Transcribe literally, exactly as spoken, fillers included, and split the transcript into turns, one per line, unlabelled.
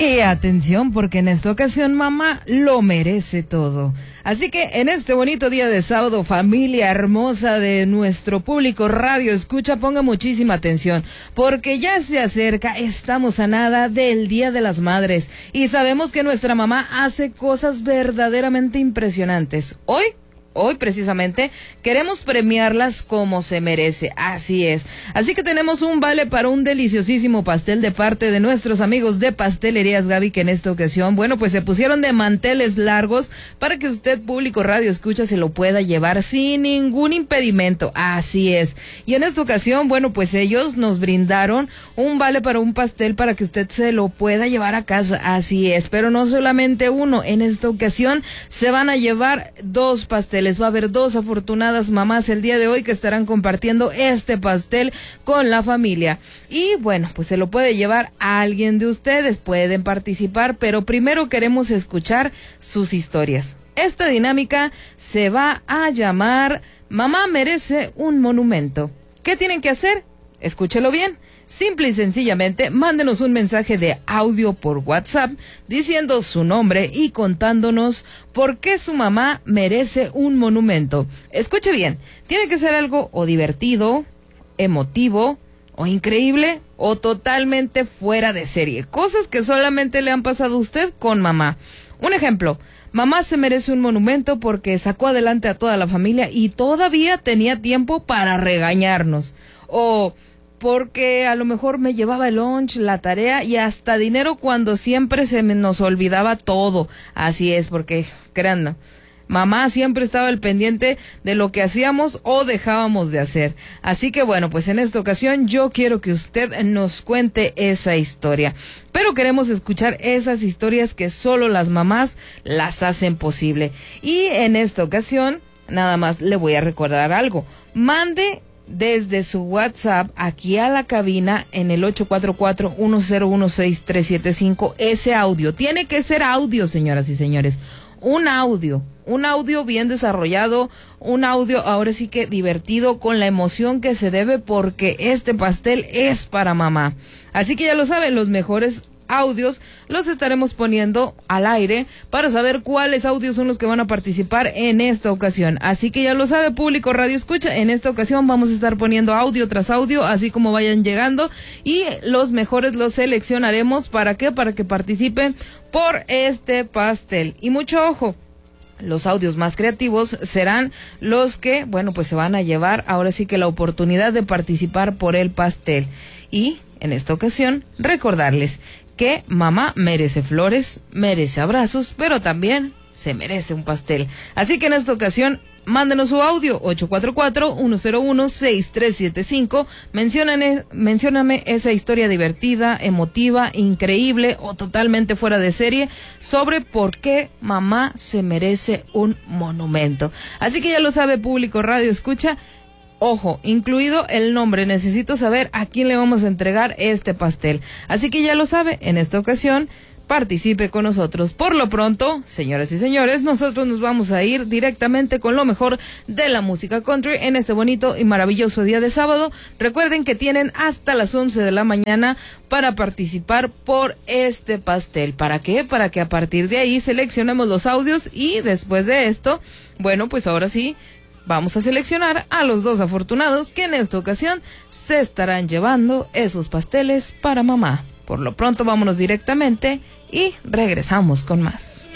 Y atención, porque en esta ocasión mamá lo merece todo. Así que en este bonito día de sábado, familia hermosa de nuestro público Radio Escucha, ponga muchísima atención, porque ya se acerca, estamos a nada del Día de las Madres, y sabemos que nuestra mamá hace cosas verdaderamente impresionantes. Hoy Hoy, precisamente, queremos premiarlas como se merece, así es. Así que tenemos un vale para un deliciosísimo pastel de parte de nuestros amigos de Pastelerías Gaby, que en esta ocasión, bueno, pues se pusieron de manteles largos para que usted, público Radio Escucha, se lo pueda llevar sin ningún impedimento, así es. Y en esta ocasión, bueno, pues ellos nos brindaron un vale para un pastel para que usted se lo pueda llevar a casa, así es. Pero no solamente uno, en esta ocasión se van a llevar dos pasteles. Les va a haber dos afortunadas mamás el día de hoy que estarán compartiendo este pastel con la familia. Y bueno, pues se lo puede llevar a alguien de ustedes, pueden participar, pero primero queremos escuchar sus historias. Esta dinámica se va a llamar Mamá merece un monumento. ¿Qué tienen que hacer? Escúchelo bien. Simple y sencillamente, mándenos un mensaje de audio por WhatsApp diciendo su nombre y contándonos por qué su mamá merece un monumento. Escuche bien, tiene que ser algo o divertido, emotivo, o increíble, o totalmente fuera de serie. Cosas que solamente le han pasado a usted con mamá. Un ejemplo, mamá se merece un monumento porque sacó adelante a toda la familia y todavía tenía tiempo para regañarnos. O porque a lo mejor me llevaba el lunch, la tarea y hasta dinero cuando siempre se me nos olvidaba todo. Así es, porque, créanme, mamá siempre estaba al pendiente de lo que hacíamos o dejábamos de hacer. Así que bueno, pues en esta ocasión yo quiero que usted nos cuente esa historia. Pero queremos escuchar esas historias que solo las mamás las hacen posible. Y en esta ocasión, nada más le voy a recordar algo. Mande desde su WhatsApp aquí a la cabina en el ocho cuatro cuatro, uno cero uno seis, tres siete cinco ese audio. Tiene que ser audio, señoras y señores. Un audio, un audio bien desarrollado, un audio ahora sí que divertido, con la emoción que se debe, porque este pastel es para mamá. Así que ya lo saben, los mejores audios los estaremos poniendo al aire para saber cuáles audios son los que van a participar en esta ocasión. Así que ya lo sabe, público Radio Escucha, en esta ocasión vamos a estar poniendo audio tras audio, así como vayan llegando, y los mejores los seleccionaremos. ¿Para qué? Para que participen por este pastel. Y mucho ojo, los audios más creativos serán los que, bueno, pues se van a llevar ahora sí que la oportunidad de participar por el pastel. Y en esta ocasión, recordarles que mamá merece flores, merece abrazos, pero también se merece un pastel. Así que en esta ocasión, mándenos su audio, ocho cuatro cuatro, uno cero uno, seis tres siete cinco. Mencióname, mencióname esa historia divertida, emotiva, increíble o totalmente fuera de serie sobre por qué mamá se merece un monumento. Así que ya lo sabe, público Radio Escucha. Ojo, incluido el nombre, necesito saber a quién le vamos a entregar este pastel. Así que ya lo sabe, en esta ocasión participe con nosotros. Por lo pronto, señoras y señores, nosotros nos vamos a ir directamente con lo mejor de la música country en este bonito y maravilloso día de sábado. Recuerden que tienen hasta las once de la mañana para participar por este pastel. ¿Para qué? Para que a partir de ahí seleccionemos los audios y después de esto, bueno, pues ahora sí, vamos a seleccionar a los dos afortunados que en esta ocasión se estarán llevando esos pasteles para mamá. Por lo pronto, vámonos directamente y regresamos con más.